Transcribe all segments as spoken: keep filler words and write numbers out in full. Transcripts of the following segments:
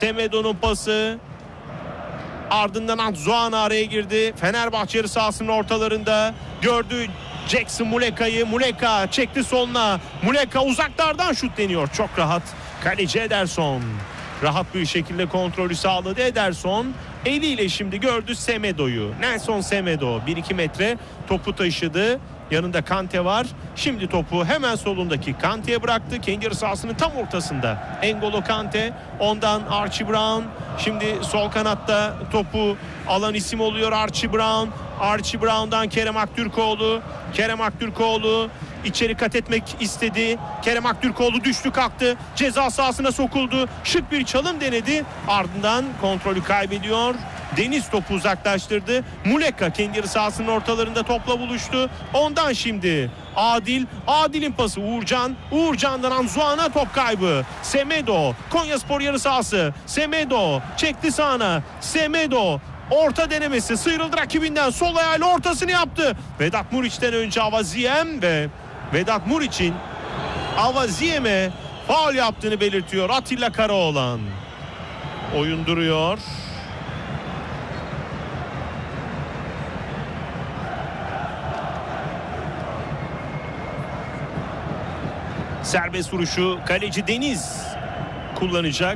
Semedo'nun pası. Ardından Antzuan araya girdi. Fenerbahçe yarı sahasının ortalarında gördü Jackson Muleka'yı. Muleka çekti soluna. Muleka uzaklardan şut deniyor. Çok rahat. Kaleci Ederson rahat bir şekilde kontrolü sağladı. Ederson eliyle şimdi gördü Semedo'yu. Nelson Semedo bir iki metre topu taşıdı. Yanında Kante var. Şimdi topu hemen solundaki Kante'ye bıraktı. Kendi yarı sahasının tam ortasında N'Golo Kante. Ondan Archie Brown. Şimdi sol kanatta topu alan isim oluyor Archie Brown. Archie Brown'dan Kerem Aktürkoğlu. Kerem Aktürkoğlu içeri kat etmek istedi. Kerem Aktürkoğlu düştü kalktı. Ceza sahasına sokuldu. Şık bir çalım denedi. Ardından kontrolü kaybediyor. Deniz topu uzaklaştırdı. Muleka kendi yarı sahasının ortalarında topla buluştu. Ondan şimdi Adil. Adil'in pası Uğurcan. Uğurcan'dan Anzuan'a top kaybı. Semedo. Konyaspor yarı sahası. Semedo çekti sağına. Semedo orta denemesi, sıyrıldı rakibinden, sol ayağıyla ortasını yaptı. Vedat Muriç'ten önce Avaziem ve Vedat Muriç'in Avaziem'e faul yaptığını belirtiyor Atilla Karaoğlan. Oyun duruyor. Serbest vuruşu kaleci Deniz kullanacak.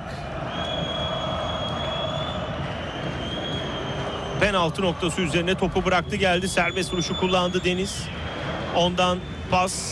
Penaltı noktası üzerine topu bıraktı geldi. Serbest vuruşu kullandı Deniz. Ondan pas.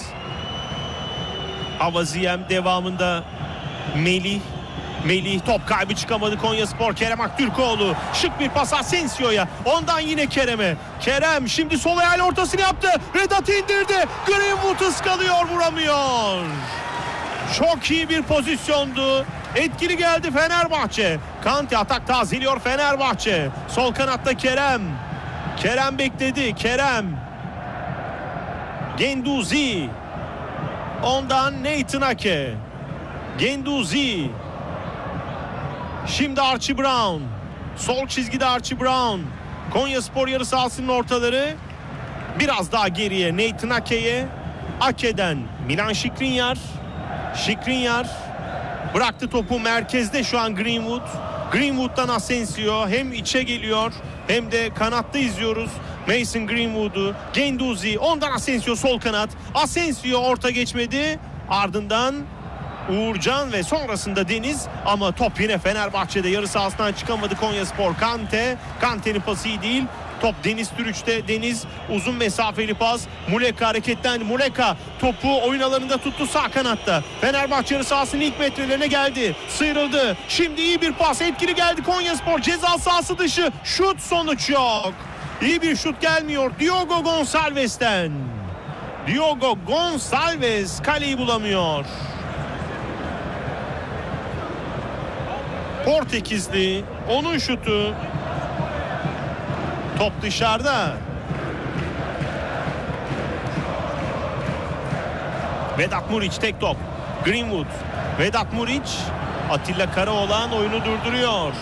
Avaziem devamında Melih. Melih top kaybı çıkamadı Konyaspor. Kerem Aktürkoğlu şık bir pas Asensio'ya. Ondan yine Kerem'e. Kerem şimdi sol ayağıyla ortasını yaptı. Vedat indirdi. Greenwood ıskalıyor, vuramıyor. Çok iyi bir pozisyondu. Etkili geldi Fenerbahçe. Kante atak tazeliyor Fenerbahçe. Sol kanatta Kerem. Kerem bekledi. Kerem. Genduzi. Ondan Nathan Ake. Genduzi. Şimdi Archie Brown. Sol çizgide Archie Brown. Konyaspor yarı sahasının ortaları. Biraz daha geriye Nathan Ake'ye. Ake'den Milan Skriniar. Skriniar bıraktı topu merkezde şu an Greenwood. Greenwood'dan Asensio hem içe geliyor hem de kanatta izliyoruz Mason Greenwood'u. Genduzi, ondan Asensio sol kanat. Asensio orta geçmedi. Ardından Uğurcan ve sonrasında Deniz, ama top yine Fenerbahçe'de, yarı sahasından çıkamadı Konyaspor. Kante. Kante'nin pası iyi değil. Top Deniz Türüç'te. Deniz uzun mesafeli pas. Muleka hareketlendi. Muleka topu oyun alanında tuttu sağ kanatta. Fenerbahçe yarı sahasının ilk metrelerine geldi. Sıyrıldı. Şimdi iyi bir pas. Etkili geldi Konyaspor. Ceza sahası dışı. Şut, sonuç yok. İyi bir şut gelmiyor Diogo Gonçalves'ten. Diogo Gonçalves kaleyi bulamıyor. Portekizli, onun şutu. Top dışarıda. Vedat Muriç tek top. Greenwood. Vedat Muriç. Atilla Karaoğlan oyunu durduruyor.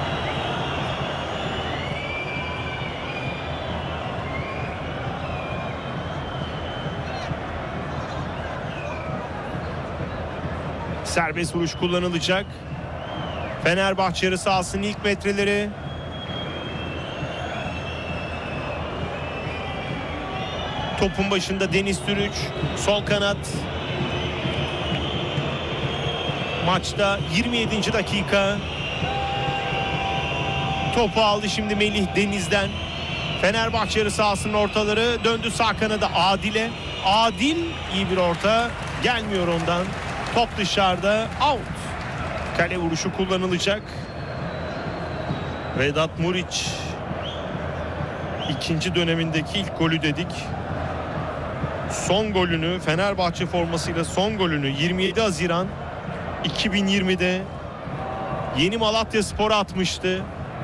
Serbest vuruş kullanılacak. Fenerbahçe yarı sahasının ilk metreleri. Topun başında Deniz Türüç. Sol kanat. Maçta yirmi yedinci dakika. Topu aldı şimdi Melih Deniz'den. Fenerbahçe yarı sahasının ortaları. Döndü sağ kanada Adil'e. Adil iyi bir orta. Gelmiyor ondan. Top dışarıda. Out. Kale vuruşu kullanılacak. Vedat Muriç ikinci dönemindeki ilk golü dedik. Son golünü, Fenerbahçe formasıyla son golünü yirmi yedi Haziran iki bin yirmide Yeni Malatyaspor'a atmıştı.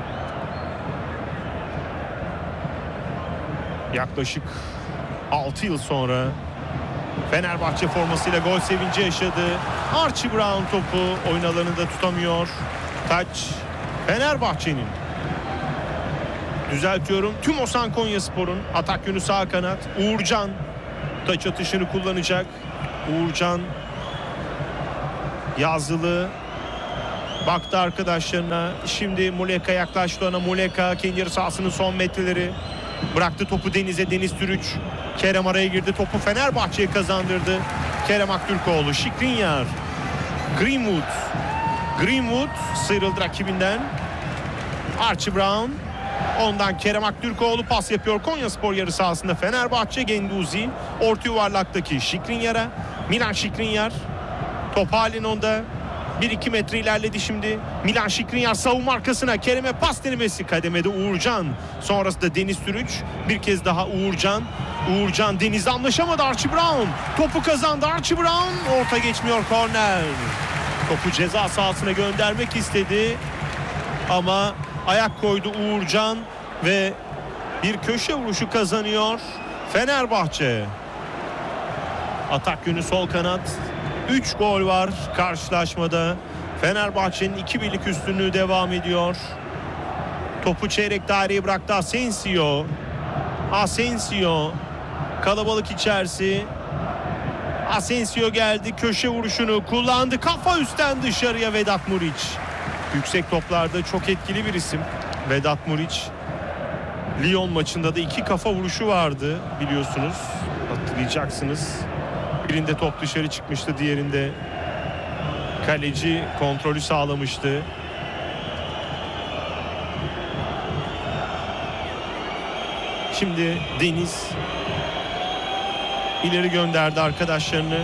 Yaklaşık altı yıl sonra Fenerbahçe formasıyla gol sevinci yaşadı. Archie Brown topu oyun alanında tutamıyor. Taç Fenerbahçe'nin. Düzeltiyorum. Tümosan Konyaspor'un. Atak yönü sağ kanat. Uğurcan taç atışını kullanacak. Uğurcan, Yazılı. Baktı arkadaşlarına. Şimdi Muleka yaklaştı ona. Muleka kendi yarı sahasının son metreleri. Bıraktı topu Deniz'e. Deniz Türüç. Kerem araya girdi. Topu Fenerbahçe'ye kazandırdı. Kerem Aktürkoğlu. Skriniar. Greenwood. Greenwood sıyrıldı rakibinden. Archie Brown. Ondan Kerem Aktürkoğlu pas yapıyor. Konyaspor yarı sahasında Fenerbahçe. Genduzi. Orta yuvarlaktaki Skriniar'a. Milan Skriniar. Top halen onda. bir iki metre ilerledi şimdi. Milan Skriniar savunma arkasına. Kerem'e pas denemesi. Kademede Uğurcan. Sonrasında Deniz Türüç. Bir kez daha Uğurcan. Uğurcan Deniz'le anlaşamadı. Archie Brown. Topu kazandı. Archie Brown. Orta geçmiyor. Korner. Topu ceza sahasına göndermek istedi. Ama ayak koydu Uğurcan. Ve bir köşe vuruşu kazanıyor Fenerbahçe. Atak yönü sol kanat. üç gol var karşılaşmada. Fenerbahçe'nin iki birlik üstünlüğü devam ediyor. Topu çeyrek daireye bıraktı Asensio. Asensio. Kalabalık içerisi. Asensio geldi. Köşe vuruşunu kullandı. Kafa üstten dışarıya Vedat Muriç. Yüksek toplarda çok etkili bir isim. Vedat Muriç. Lyon maçında da iki kafa vuruşu vardı biliyorsunuz. Hatırlayacaksınız. Birinde top dışarı çıkmıştı. Diğerinde kaleci kontrolü sağlamıştı. Şimdi Deniz ileri gönderdi arkadaşlarını.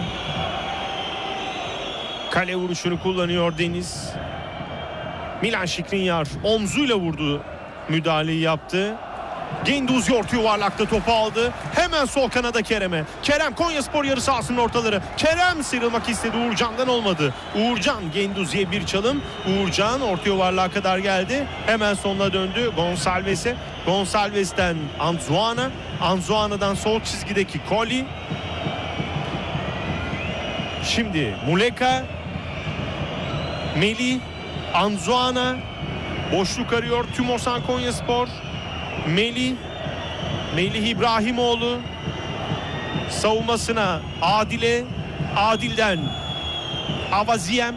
Kale vuruşunu kullanıyor Deniz. Milan Skriniar omzuyla vurdu. Müdahaleyi yaptı. Genduzi orta yuvarlakta topu aldı. Hemen sol kanada Kerem'e. Kerem Konyaspor yarı sahasının ortaları. Kerem sıyrılmak istedi. Uğurcan'dan olmadı. Uğurcan Genduzi'ye bir çalım. Uğurcan orta yuvarlağa kadar geldi. Hemen sonuna döndü. Gonçalves'e. Gonçalves'ten Anzuana. Anzuana'dan sol çizgideki Koli. Şimdi Muleka. Melih. Anzuana. Boşluk arıyor Tümosan Konyaspor. Melih. Melih İbrahimoğlu. Savunmasına Adile. Adil'den Avaziem.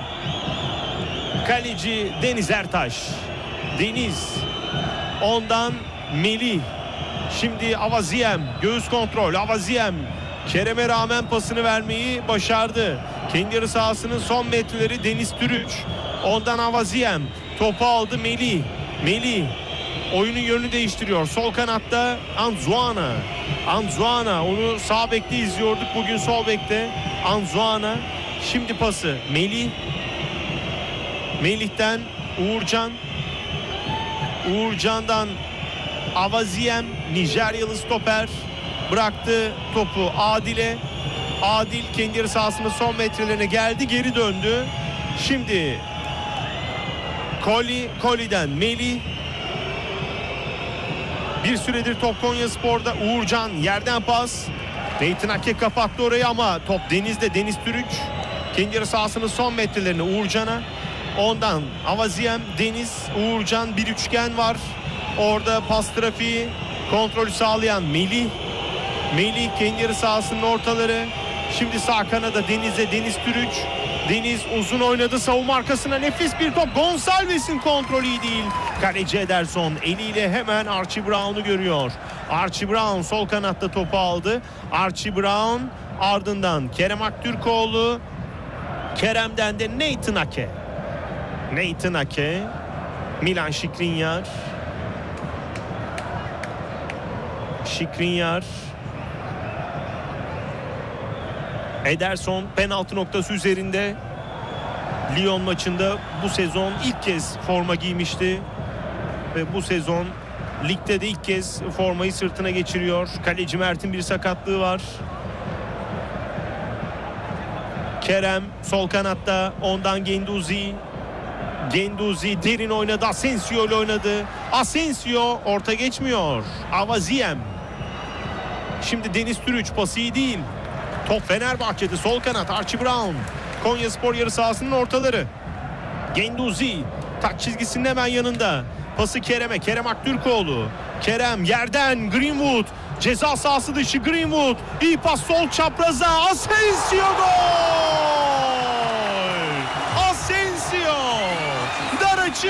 Kaleci Deniz Ertaş. Deniz. Ondan Melih. Şimdi Avaziem. Göğüs kontrol. Avaziem. Kerem'e rağmen pasını vermeyi başardı. Kendi yarı sahasının son metreleri Deniz Türüç. Ondan Avaziem. Topu aldı Melih. Melih. Oyunun yönünü değiştiriyor. Sol kanatta Anzuana. Anzuana. Onu sağ bekte izliyorduk. Bugün sol bekte. Anzuana. Şimdi pası. Melih. Melih'ten Uğurcan. Uğurcan'dan Avaziem. Nijeryalı stoper. Bıraktı topu Adil'e. Adil kendi yarı sahasının son metrelerine geldi. Geri döndü. Şimdi Koli. Koli'den Melih. Bir süredir top Konyaspor'da. Uğurcan yerden pas. Nathan Ake kapattı orayı ama top Deniz'de. Deniz Türüç. Kendi yarı sahasının son metrelerine Uğurcan'a. Ondan Avaziem, Deniz, Uğurcan bir üçgen var. Orada pas trafiği kontrolü sağlayan Melih. Melih kendi yarı sahasının ortaları. Şimdi sağ kanada Deniz'e Deniz Türüç. Deniz uzun oynadı savunma arkasına, nefis bir top. Gonçalves'in kontrolü iyi değil. Kaleci Ederson eliyle hemen Archie Brown'u görüyor. Archie Brown sol kanatta topu aldı. Archie Brown ardından Kerem Aktürkoğlu. Kerem'den de Nathan Ake. Nathan Ake. Milan Skriniar. Skriniar. Ederson penaltı noktası üzerinde. Lyon maçında bu sezon ilk kez forma giymişti. Ve bu sezon ligde de ilk kez formayı sırtına geçiriyor. Kaleci Mert'in bir sakatlığı var. Kerem sol kanatta, ondan Genduzi. Genduzi derin oynadı. Asensio ile oynadı. Asensio orta geçmiyor. Avaziem. Şimdi Deniz Türüç pası iyi değil. Top Fenerbahçe'de sol kanat Archie Brown. Konyaspor yarı sahasının ortaları. Genduzi taç çizgisinin hemen yanında. Pası Kerem'e. Kerem Aktürkoğlu. Kerem yerden Greenwood. Ceza sahası dışı Greenwood. İyi pas sol çapraza. Asensio gol!